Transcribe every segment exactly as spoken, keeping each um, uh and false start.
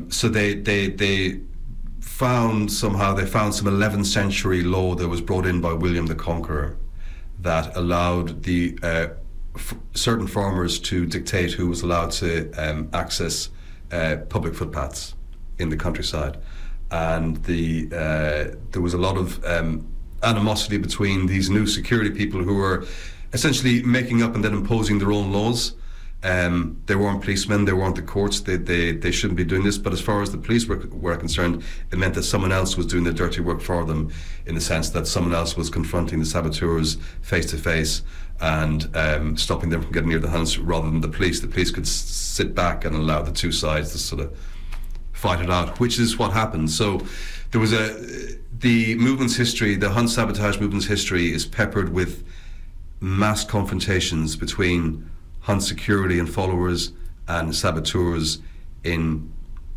so they they they found somehow they found some eleventh century law that was brought in by William the Conqueror that allowed the uh, f- certain farmers to dictate who was allowed to um, access uh, public footpaths in the countryside, and the uh, there was a lot of um, animosity between these new security people who were essentially making up and then imposing their own laws. Um, they weren't policemen, they weren't the courts, they, they, they shouldn't be doing this, but as far as the police were, were concerned, it meant that someone else was doing the dirty work for them, in the sense that someone else was confronting the saboteurs face to face and um, stopping them from getting near the hunts rather than the police. The police could s- sit back and allow the two sides to sort of fight it out, which is what happened. So there was a, the movement's history, the hunt sabotage movement's history is peppered with mass confrontations between hunt security and followers and saboteurs in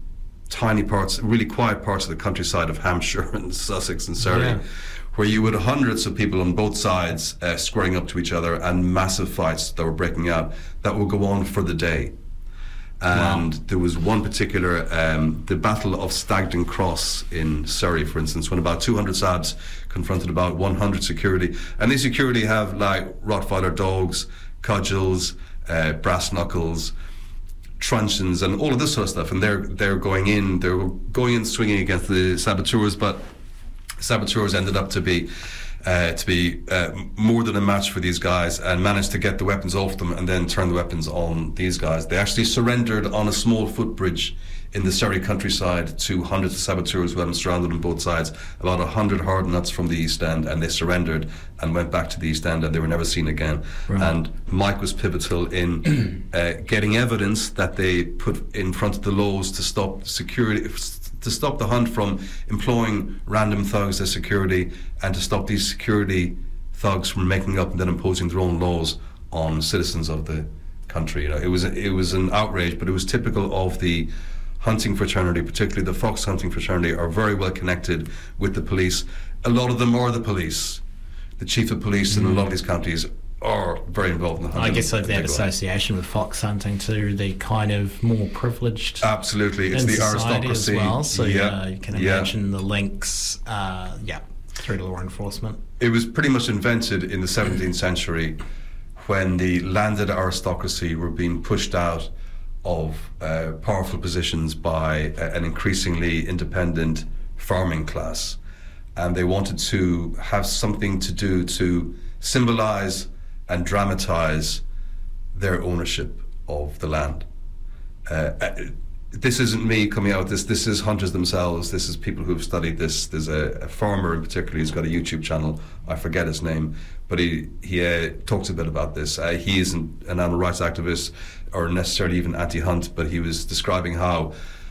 tiny parts, really quiet parts of the countryside of Hampshire and Sussex and Surrey, yeah. where you would have hundreds of people on both sides uh, squaring up to each other, and massive fights that were breaking out that would go on for the day. And wow. there was one particular, um, the Battle of Stagden Cross in Surrey, for instance, when about two hundred Sabs confronted about one hundred security. And these security have like Rottweiler dogs, cudgels, uh, brass knuckles, truncheons, and all of this sort of stuff. And they're they're going in, they're going in swinging against the saboteurs, but saboteurs ended up to be Uh, to be uh, more than a match for these guys, and managed to get the weapons off them and then turn the weapons on these guys. They actually surrendered on a small footbridge in the Surrey countryside to hundreds of saboteurs who had them surrounded on both sides, about a hundred hard nuts from the East End, and they surrendered and went back to the East End, and they were never seen again. Right. And Mike was pivotal in uh, getting evidence that they put in front of the laws to stop security, to stop the hunt from employing random thugs as security, and to stop these security thugs from making up and then imposing their own laws on citizens of the country. You know, it was it was an outrage, but it was typical of the hunting fraternity, particularly the fox hunting fraternity, are very well connected with the police. A lot of them are the police. The chief of police mm. in a lot of these counties are very involved in the hunting. I guess of that association with fox hunting too, the kind of more privileged. Absolutely, it's the aristocracy as well. So yeah. uh, you can imagine yeah. the links, uh, yeah, through to law enforcement. It was pretty much invented in the seventeenth century, when the landed aristocracy were being pushed out of uh, powerful positions by uh, an increasingly independent farming class, and they wanted to have something to do to symbolize and dramatize their ownership of the land. Uh, this isn't me coming out with this, this is hunters themselves, this is people who've studied this. There's a, a farmer in particular who's got a YouTube channel, I forget his name, but he, he uh, talks a bit about this. Uh, he isn't an animal rights activist or necessarily even anti-hunt, but he was describing how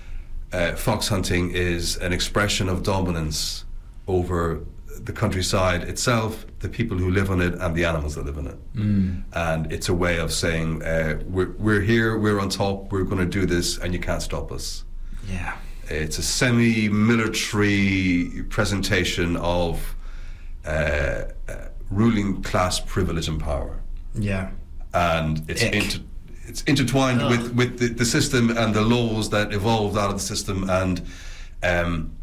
uh, fox hunting is an expression of dominance over the countryside itself, the people who live on it, and the animals that live in it. Mm. And it's a way of saying, uh, we're, we're here, we're on top, we're going to do this, and you can't stop us. Yeah. It's a semi-military presentation of uh, uh, ruling class privilege and power. Yeah. And it's inter- it's intertwined Ugh. with, with the, the system and the laws that evolved out of the system, and um,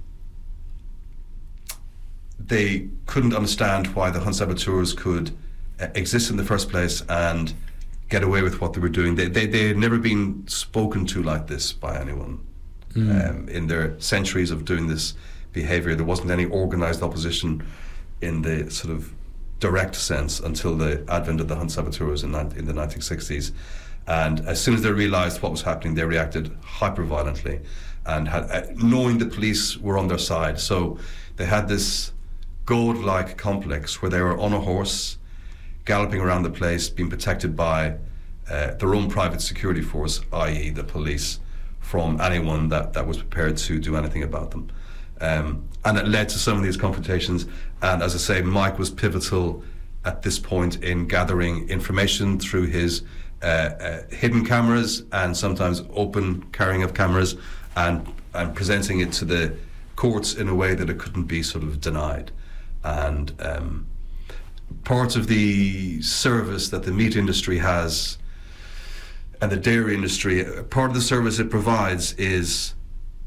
they couldn't understand why the hunt saboteurs could uh, exist in the first place and get away with what they were doing. They they, they had never been spoken to like this by anyone. Mm. Um, in their centuries of doing this behaviour, there wasn't any organised opposition in the sort of direct sense until the advent of the hunt saboteurs in, in the nineteen sixties. And as soon as they realised what was happening, they reacted hyper-violently, and had, uh, knowing the police were on their side. So they had this god-like complex where they were on a horse, galloping around the place, being protected by uh, their own private security force, that is the police, from anyone that, that was prepared to do anything about them. Um, and it led to some of these confrontations. And as I say, Mike was pivotal at this point in gathering information through his uh, uh, hidden cameras and sometimes open carrying of cameras, and, and presenting it to the courts in a way that it couldn't be sort of denied. And um, part of the service that the meat industry has and the dairy industry, part of the service it provides is